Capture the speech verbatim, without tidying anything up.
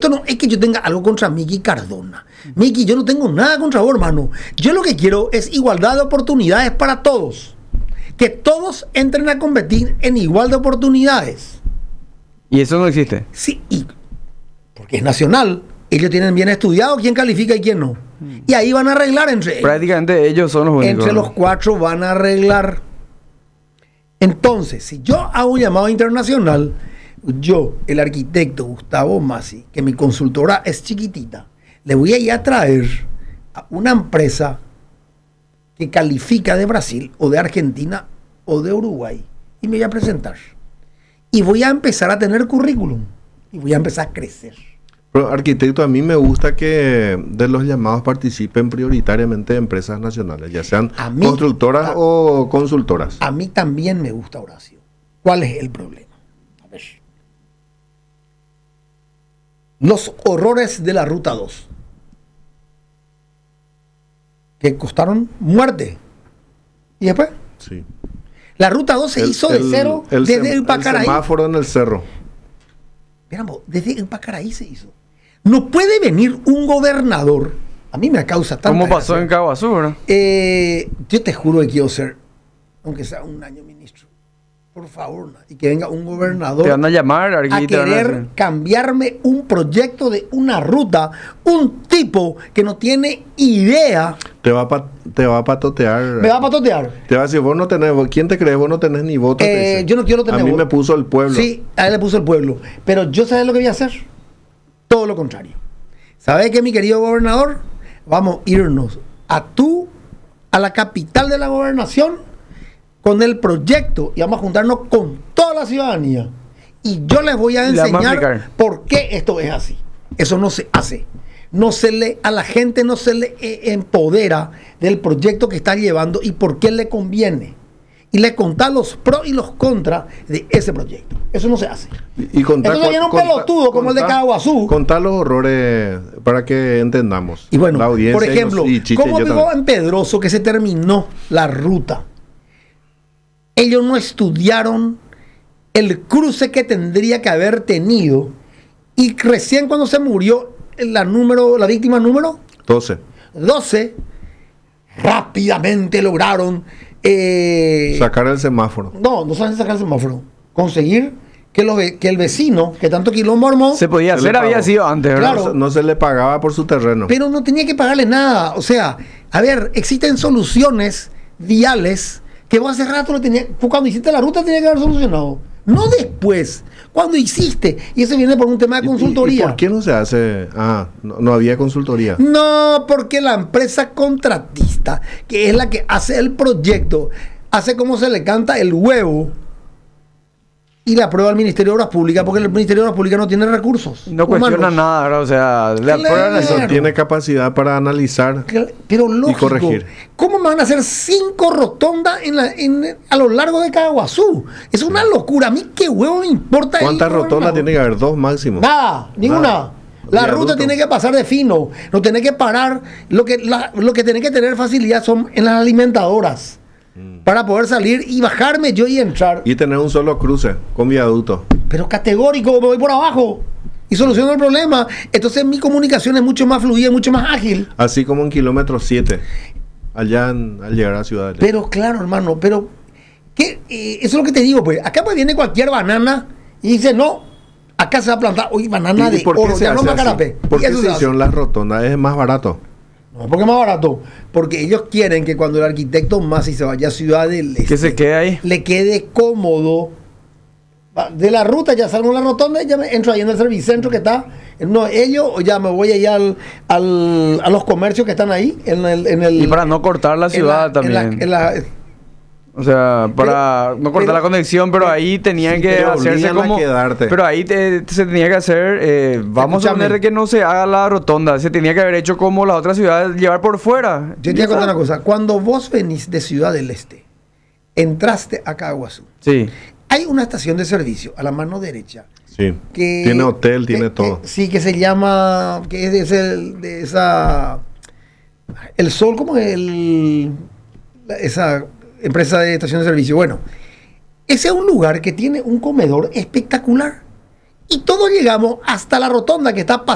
esto no es que yo tenga algo contra Miki Cardona. Miki, yo no tengo nada contra vos, hermano. Yo lo que quiero es igualdad de oportunidades para todos. Que todos entren a competir en igual de oportunidades. ¿Y eso no existe? Sí, y porque es nacional. Ellos tienen bien estudiado quién califica y quién no. Y ahí van a arreglar entre ellos. Prácticamente ellos son los únicos. Entre los cuatro van a arreglar. Entonces, si yo hago un llamado internacional, yo, el arquitecto Gustavo Masi, que mi consultora es chiquitita, le voy a ir a traer a una empresa que califica de Brasil o de Argentina o de Uruguay y me voy a presentar. Y voy a empezar a tener currículum y voy a empezar a crecer. Pero, arquitecto, a mí me gusta que de los llamados participen prioritariamente empresas nacionales, ya sean A mí- constructoras a- o consultoras. A mí también me gusta, Horacio. ¿Cuál es el problema? A ver. Los horrores de la Ruta dos. Que costaron muerte. ¿Y después? Sí. La Ruta dos se El- hizo de el- cero el desde sem- el Pacaraí. El semáforo en el cerro. Miramos, desde el Pacaraí se hizo. No puede venir un gobernador. A mí me causa tanta ¿Cómo pasó gracia. en Caguazú, verdad? Eh, yo te juro que quiero ser, aunque sea un año ministro, por favor, ¿no? Y que venga un gobernador Te van a llamar, a aquí te van a querer decir. cambiarme un proyecto de una ruta, un tipo que no tiene idea, Te va a, pa- te va a patotear. me va a patotear. Te va a decir, vos no tenés, vos- ¿quién te crees? Vos no tenés ni voto. te Eh, dice. yo no quiero tener A mí voto. me puso el pueblo. Sí, a él le puso el pueblo. Pero yo, ¿sabes lo que voy a hacer? Todo lo contrario. ¿Sabes qué, mi querido gobernador? Vamos a irnos a tú, a la capital de la gobernación, con el proyecto y vamos a juntarnos con toda la ciudadanía. Y yo les voy a Le vamos a enseñar explicar. por qué esto es así. Eso no se hace. No se le, a la gente no se le eh, empodera del proyecto que está llevando y por qué le conviene. Y le contar los pros y los contras de ese proyecto. Eso no se hace. Y, y contar, Entonces viene un contar- pelotudo como el de contar- Caguazú. Contar los horrores para que entendamos. Y bueno, La audiencia por y ejemplo, los- y Chiche, ¿cómo yo vio también. en Pedroso que se terminó la ruta? Ellos no estudiaron el cruce que tendría que haber tenido y recién cuando se murió la número, la víctima número doce. doce, rápidamente lograron eh, Sacar el semáforo. no, no saben sacar el semáforo, conseguir que, los ve- que el vecino que tanto quilombo armó, Se podía Se le hacer, había pagó. sido antes, ¿verdad? Claro. No, se- no se le pagaba por su terreno. pero no tenía que pagarle nada. O sea, a ver, existen soluciones viales que vos hace rato lo tenía, fue cuando hiciste la ruta tenía que haber solucionado. No después, cuando hiciste. Y eso viene por un tema de ¿Y- y- consultoría. ¿Y por qué no se hace? Ah, no, no había consultoría. No, porque la empresa contratista, que es la que hace el proyecto, hace como se le canta el huevo y la aprueba al Ministerio de Obras Públicas, porque el Ministerio de Obras Públicas no tiene recursos. No cuestiona humanos. nada, ¿verdad? O sea, le Claro. aprueban eso. Claro. Tiene capacidad para analizar. Cl- Pero lógico, corregir. ¿cómo me van a hacer cinco rotondas en la, en- a lo largo de Caguazú? Es una locura. A mí qué huevo me importa. el ¿Cuántas rotondas gobernador? tiene que haber? Dos máximo. Nada, ninguna. Nada. La Viaducto. ruta tiene que pasar de fino, no tiene que parar. Lo que, la- lo que tiene que tener facilidad son en las alimentadoras para poder salir y bajarme yo y entrar. Y tener un solo cruce con viaducto. Pero categórico, me voy por abajo y soluciono el problema. Entonces mi comunicación es mucho más fluida, mucho más ágil. Así como en kilómetro siete. Allá en- al llegar a Ciudad del Este. Pero claro, hermano, pero ¿qué? Eh, eso es lo que te digo, pues. Acá pues viene cualquier banana y dice, no, acá se va a plantar, hoy banana ¿Y de por qué oro, se ya no hace macarapé. así? ¿Por Y qué eso se se hace. hicieron las rotondas? Es más barato. No, ¿por qué más barato? Porque ellos quieren que cuando el arquitecto Masi se vaya a Ciudad del Este, Que se quede ahí. le quede cómodo. Va, de la ruta ya salgo en la rotonda y ya me entro ahí en el servicentro que está en uno de ellos, o ya me voy allá al, al- a los comercios que están ahí en el, en el Y para no cortar la en ciudad la- en la- también. en la- O sea, para no cortar pero- la conexión, pero ahí tenían sí, que te hacerse obligan a como... quedarte. Pero ahí te- se tenía que hacer... eh, vamos a Escúchame. suponer que no se haga la rotonda. Se tenía que haber hecho como las otras ciudades, llevar por fuera. Yo te voy a contar una cosa. Cuando vos venís de Ciudad del Este, entraste a Caguazú, Sí. hay una estación de servicio a la mano derecha. Sí. Que, tiene hotel, que- tiene que- todo. sí, que se llama, que es de, ese- de esa, el Sol, como el, la- esa empresa de estación de servicio. Bueno, ese es un lugar que tiene un comedor espectacular. Y todos llegamos hasta la rotonda que está